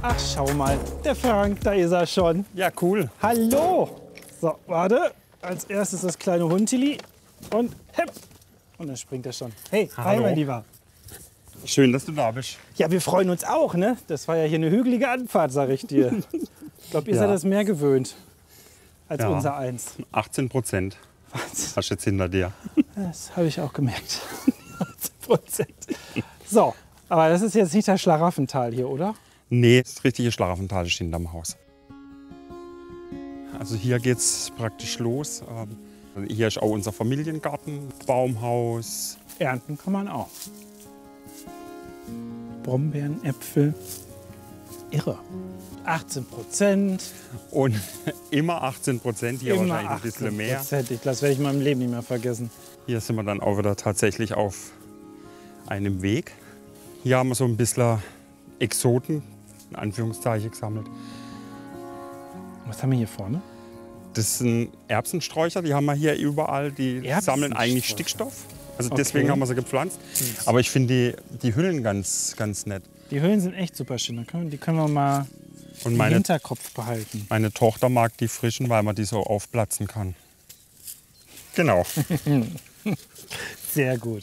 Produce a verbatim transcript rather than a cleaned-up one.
Ach, schau mal, der Frank, da ist er schon. Ja, cool. Hallo. So, warte. Als erstes das kleine Huntili und hepp. Und dann springt er schon. Hey, hi, Hallo. mein Lieber. Schön, dass du da bist. Ja, wir freuen uns auch, ne? Das war ja hier eine hügelige Anfahrt, sag ich dir. Ich glaube, ihr Ja. seid das mehr gewöhnt als Ja. unser Eins. achtzehn Prozent Wahnsinn. hast du jetzt hinter dir. Das habe ich auch gemerkt. achtzehn Prozent. So, aber das ist jetzt nicht das Schlaraffental hier, oder? Nee, das richtige Schlaraffental ist hinterm Haus. Also hier geht es praktisch los. Ähm, also hier ist auch unser Familiengarten, Baumhaus. Ernten kann man auch. Brombeeren, Äpfel. Irre. achtzehn Prozent. Und immer achtzehn Prozent, hier Immer wahrscheinlich ein bisschen mehr. achtzehn Prozent. Das werde ich in meinem Leben nicht mehr vergessen. Hier sind wir dann auch wieder tatsächlich auf einem Weg. Hier haben wir so ein bisschen Exoten, in Anführungszeichen, gesammelt. Was haben wir hier vorne? Das sind Erbsensträucher, die haben wir hier überall. Die sammeln eigentlich Erbsensträucher. Stickstoff. Also Okay. deswegen haben wir sie gepflanzt. Aber ich finde die, die Hüllen ganz, ganz nett. Die Höhlen sind echt super schön. Da können- Die können wir mal Und im meine, Hinterkopf behalten. meine Tochter mag die frischen, weil man die so aufplatzen kann. Genau. Sehr gut.